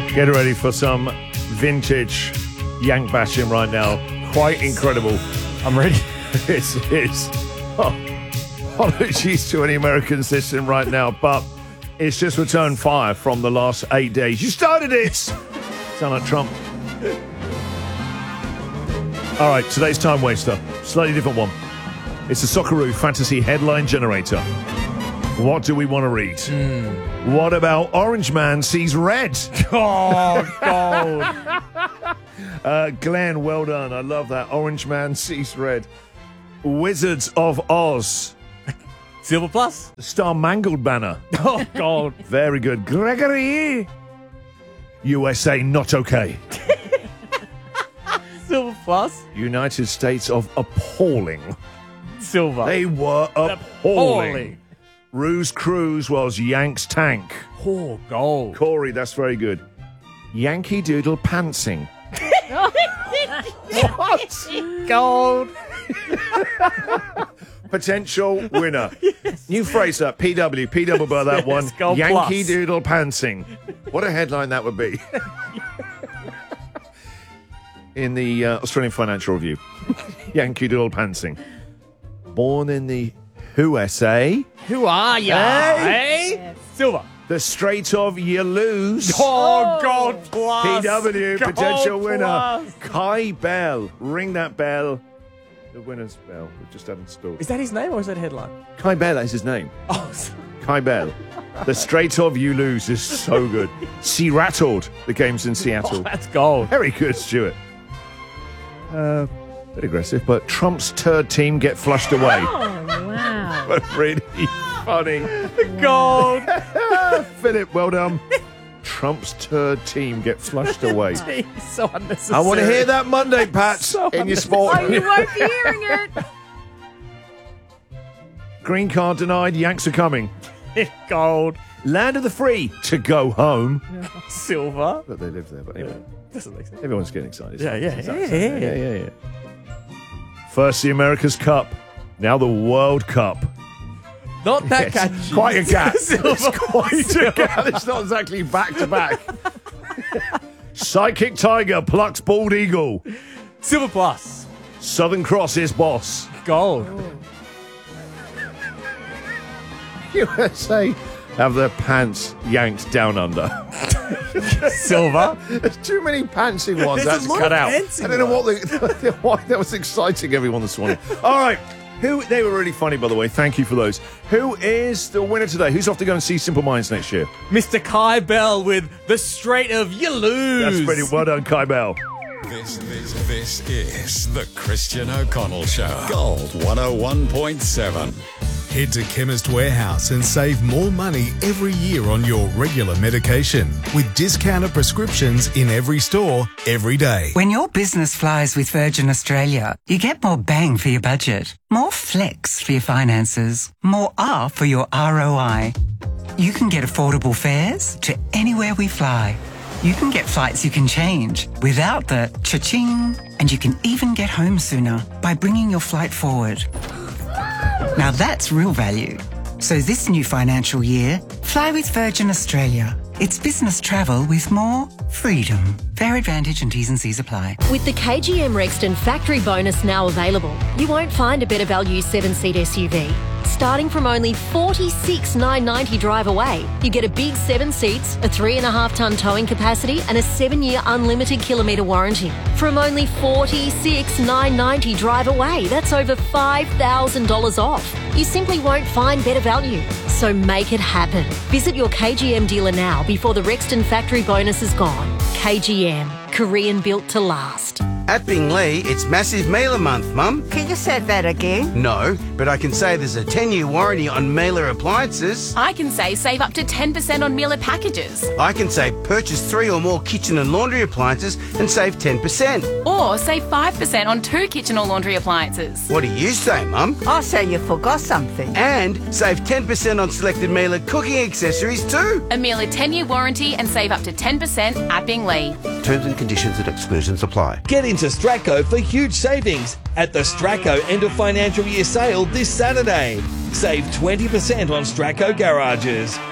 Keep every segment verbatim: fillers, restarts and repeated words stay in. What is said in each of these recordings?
Get ready for some vintage yank bashing right now. Quite incredible. I'm ready. It's, it's oh, apologies to any Americans listening right now, but it's just returned fire from the last eight days. You started it! Sound like Trump. All right, today's time waster. Slightly different one. It's the Socceroo Fantasy Headline Generator. What do we want to read? Mm. What about Orange Man Sees Red? Oh, gold. uh, Glenn, well done. I love that. Orange Man Sees Red. Wizards of Oz. Silver Plus. The Star Mangled Banner. Oh, gold. Very good. Gregory. U S A Not Okay. Silver Plus. United States of Appalling. Silver. They were appalling. Appalling. Ruse Cruise was Yank's Tank. Oh, gold. Corey, that's very good. Yankee Doodle Pantsing. What? Gold. Potential winner. Yes. New phrase that. P W. P W by that one. Yes, gold Yankee plus. Doodle Pantsing. What a headline that would be. In the uh, Australian Financial Review. Yankee Doodle Pantsing. Born in the U S A. Who are you? Hey? Hey? Silver. The Strait of Yaluz. Oh, gold plus. P W, gold potential winner. plus. Kai Bell. Ring that bell. The winner's bell. We've just had installed. Is that his name or is that a headline? Kai Bell is his name. Oh, sorry. Kai Bell. The Strait of Yaluz is so good. Sea Rattled. The game's in Seattle. Oh, that's gold. Very good, Stuart. Uh, bit aggressive, but Trump's turd team get flushed away. Oh, wow. But really funny. Gold. Philip, well done. Trump's turd team get flushed away. Jeez, so unnecessary. I want to hear that Monday, Pat, So in your sport. Oh, you won't be hearing it. Green card denied, Yanks are coming. Gold. Land of the free to go home. Silver. But they live there, but anyway. Doesn't make sense. Everyone's getting excited. Yeah, yeah, Exactly. yeah, yeah, yeah, yeah. First the America's Cup, now the World Cup. Not that Yes, catchy. quite a gap. Silver. It's quite a gap. It's not exactly back to back. Psychic Tiger plucks bald eagle. Silver Plus. Southern Cross is boss. Gold. U S A have their pants yanked down under. Silver. There's too many pantsing ones. There's That's a lot cut of out. pantsing I don't know what the, why that was exciting everyone this morning. All right. Who they were really funny, by the way. Thank you for those. Who is the winner today? Who's off to go and see Simple Minds next year? Mister Kai Bell with The Strait of Yaluz. That's pretty well done, Kai Bell. This, this, this is the Christian O'Connell Show. Gold one oh one point seven. Head to Chemist Warehouse and save more money every year on your regular medication with discounted prescriptions in every store, every day. When your business flies with Virgin Australia, you get more bang for your budget, more flex for your finances, more R for your R O I. You can get affordable fares to anywhere we fly. You can get flights you can change without the cha-ching, and you can even get home sooner by bringing your flight forward. Now that's real value. So this new financial year, fly with Virgin Australia. It's business travel with more freedom. Fare advantage and T's and C's apply. With the K G M Rexton factory bonus now available, you won't find a better value seven-seat S U V. Starting from only forty-six thousand nine hundred ninety drive away, you get a big seven seats, a three and a half tonne towing capacity, and a seven-year unlimited kilometre warranty. From only forty-six thousand nine hundred ninety drive away, that's over five thousand dollars off. You simply won't find better value. So make it happen. Visit your K G M dealer now before the Rexton factory bonus is gone. K G M, Korean built to last. At Bingley, it's Massive Mailer Month, Mum. Can you say that again? No, but I can say there's a ten-year warranty on Mailer appliances. I can say save up to ten percent on Mailer packages. I can say purchase three or more kitchen and laundry appliances and save ten percent. Or save five percent on two kitchen or laundry appliances. What do you say, Mum? I say you forgot something. And save ten percent on selected Mailer cooking accessories too. A Mailer ten-year warranty and save up to ten percent at Bingley. Terms and conditions and exclusions apply. Get into Stratco for huge savings at the Stratco end of financial year sale this Saturday. Save twenty percent on Stratco garages.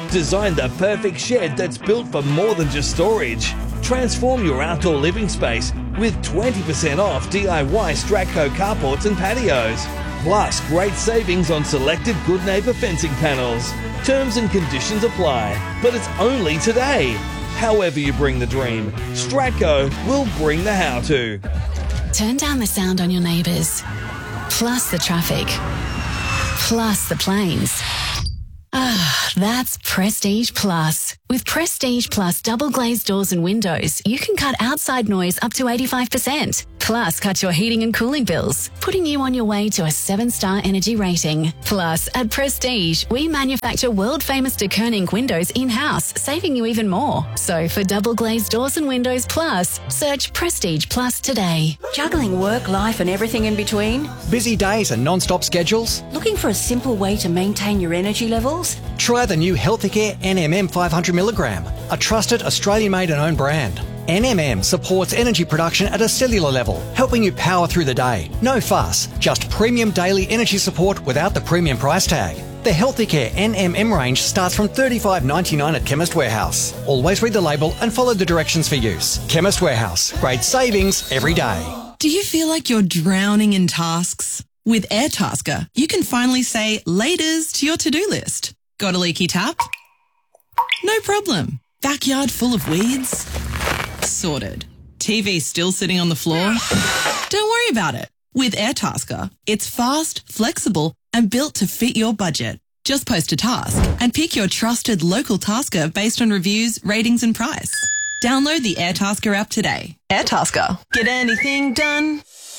Design the perfect shed that's built for more than just storage. Transform your outdoor living space with twenty percent off D I Y Stratco carports and patios. Plus, great savings on selected Good Neighbour fencing panels. Terms and conditions apply, but it's only today. However you bring the dream, Stratco will bring the how-to. Turn down the sound on your neighbours, plus the traffic, plus the planes. Ah, that's Prestige Plus. With Prestige Plus double glazed doors and windows, you can cut outside noise up to eighty-five percent. Plus, cut your heating and cooling bills, putting you on your way to a seven-star energy rating. Plus, at Prestige, we manufacture world-famous de Koning windows in-house, saving you even more. So, for double glazed doors and windows plus, search Prestige Plus today. Juggling work, life and everything in between? Busy days and non-stop schedules? Looking for a simple way to maintain your energy levels? Try the new Healthicare N M M five hundred milligram, a trusted Australian-made and owned brand. N M M supports energy production at a cellular level, helping you power through the day. No fuss, just premium daily energy support without the premium price tag. The Healthicare N M M range starts from thirty-five dollars ninety-nine at Chemist Warehouse. Always read the label and follow the directions for use. Chemist Warehouse, great savings every day. Do you feel like you're drowning in tasks? With Airtasker, you can finally say laters to your to-do list. Got a leaky tap? No problem. Backyard full of weeds? Sorted. T V still sitting on the floor? Don't worry about it. With Airtasker, it's fast, flexible, and built to fit your budget. Just post a task and pick your trusted local tasker based on reviews, ratings, and price. Download the Airtasker app today. Airtasker. Get anything done.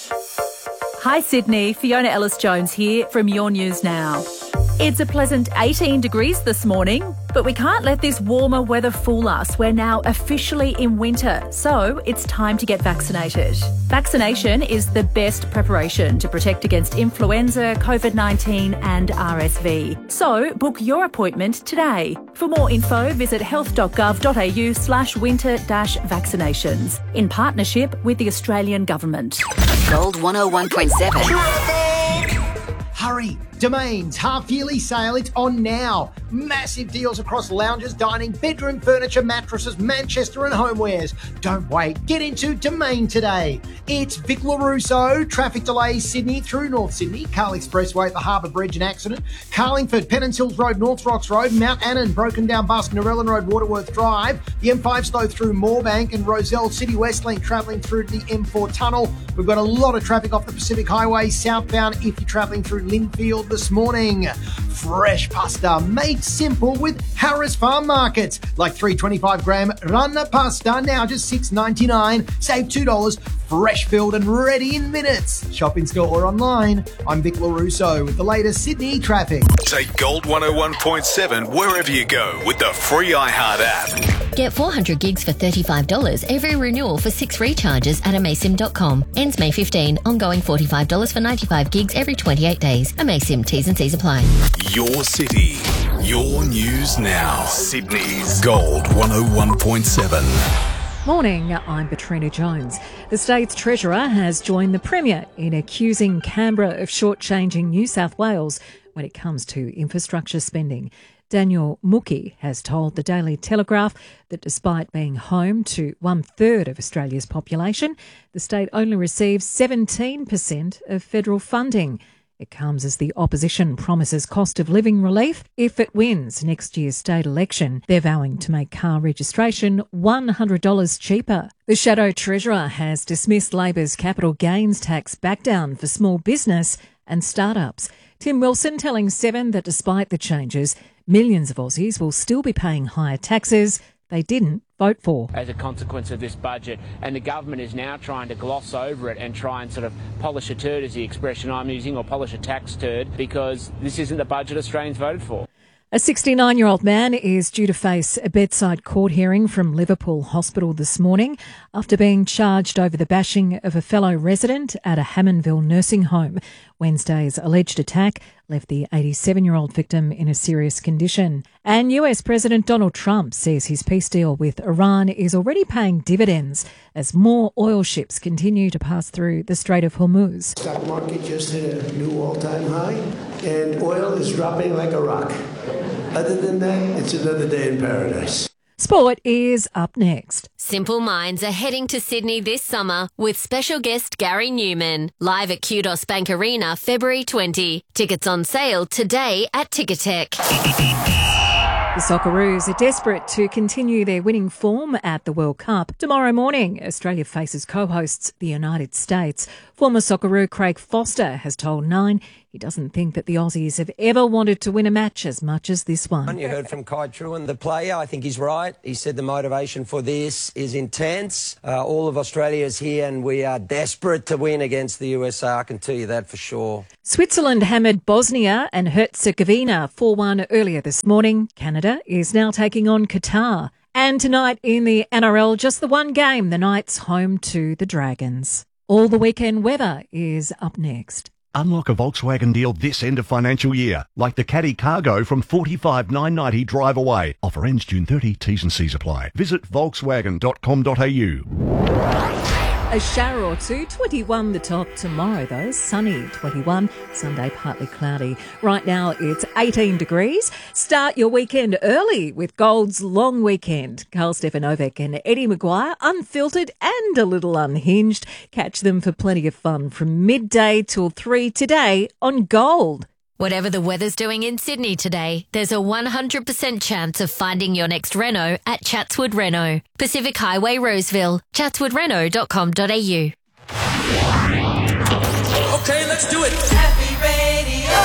Hi Sydney, Fiona Ellis-Jones here from Your News Now. It's a pleasant eighteen degrees this morning, but we can't let this warmer weather fool us. We're now officially in winter, so it's time to get vaccinated. Vaccination is the best preparation to protect against influenza, COVID nineteen and R S V. So book your appointment today. For more info, visit health.gov.au slash winter dash vaccinations in partnership with the Australian Government. Gold one oh one point seven. Hurry! Domain's half-yearly sale, it's on now. Massive deals across lounges, dining, bedroom furniture, mattresses, Manchester and homewares. Don't wait, get into Domain today. It's Vic LaRusso, traffic delays Sydney through North Sydney, Carl Expressway at the Harbour Bridge, an accident, Carlingford, Pennant Hills Road, North Rocks Road, Mount Annan, broken down bus, Narellan Road, Waterworth Drive, the M five slow through Moorebank and Rozelle City West Link travelling through to the M four tunnel. We've got a lot of traffic off the Pacific Highway southbound if you're travelling through Linfield this morning. Fresh pasta made simple with Harris Farm Markets, like three twenty-five gram Ranna pasta, now just six ninety-nine. Save two dollars, fresh filled and ready in minutes. Shop in store or online. I'm Vic LaRusso with the latest Sydney traffic. Take Gold one oh one point seven wherever you go with the free iHeart app. Get four hundred gigs for thirty-five dollars every renewal for six recharges at amaysim dot com. Ends May fifteenth. Ongoing forty-five dollars for ninety-five gigs every twenty-eight days. Amaysim, T's and C's apply. Your city, your news now. Sydney's Gold one oh one point seven. Morning, I'm Katrina Jones. The state's treasurer has joined the Premier in accusing Canberra of shortchanging New South Wales when it comes to infrastructure spending. Daniel Mookie has told the Daily Telegraph that despite being home to one-third of Australia's population, the state only receives seventeen percent of federal funding. It comes as the opposition promises cost of living relief if it wins next year's state election. They're vowing to make car registration one hundred dollars cheaper. The Shadow Treasurer has dismissed Labor's capital gains tax backdown for small business and startups. Tim Wilson telling Seven that despite the changes, millions of Aussies will still be paying higher taxes they didn't vote for. As a consequence of this budget, and the government is now trying to gloss over it and try and sort of polish a turd, is the expression I'm using, or polish a tax turd, because this isn't the budget Australians voted for. A sixty-nine-year-old man is due to face a bedside court hearing from Liverpool Hospital this morning after being charged over the bashing of a fellow resident at a Hammondville nursing home. Wednesday's alleged attack left the eighty-seven-year-old victim in a serious condition. And U S President Donald Trump says his peace deal with Iran is already paying dividends as more oil ships continue to pass through the Strait of Hormuz. Stock market just hit a new all-time high, and oil is dropping like a rock. Other than that, it's another day in paradise. Sport is up next. Simple Minds are heading to Sydney this summer with special guest Gary Newman. Live at Kudos Bank Arena, February twentieth. Tickets on sale today at Ticketek. The Socceroos are desperate to continue their winning form at the World Cup. Tomorrow morning, Australia faces co-hosts the United States. Former Socceroo Craig Foster has told Nine he doesn't think that the Aussies have ever wanted to win a match as much as this one. You heard from Kai Truan, the player. I think he's right. He said the motivation for this is intense. Uh, all of Australia is here and we are desperate to win against the U S A. I can tell you that for sure. Switzerland hammered Bosnia and Herzegovina four one earlier this morning. Canada is now taking on Qatar. And tonight in the N R L, just the one game, the Knights home to the Dragons. All the weekend weather is up next. Unlock a Volkswagen deal this end of financial year, like the Caddy Cargo from forty-five thousand nine hundred ninety drive away. Offer ends June thirtieth, T's and C's apply. Visit volkswagen dot com dot a u. A shower or two, twenty-one the top tomorrow though, sunny twenty-one, Sunday partly cloudy. Right now it's eighteen degrees. Start your weekend early with Gold's long weekend. Carl Stefanovic and Eddie Maguire, unfiltered and a little unhinged. Catch them for plenty of fun from midday till three today on Gold. Whatever the weather's doing in Sydney today, there's a one hundred percent chance of finding your next Renault at Chatswood Renault. Pacific Highway, Roseville. chatswood renault dot com dot a u. Okay, let's do it. Happy Radio.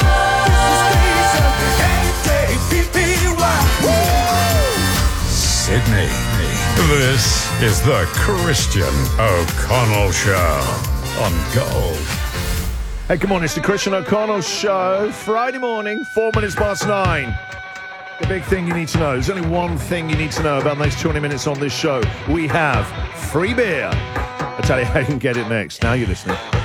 Sydney. This is the Christian O'Connell Show on Gold. Hey, good morning. It's the Christian O'Connell Show. Friday morning, four minutes past nine. The big thing you need to know. There's only one thing you need to know about the next twenty minutes on this show. We have free beer. I'll tell you how you can get it next. Now you're listening.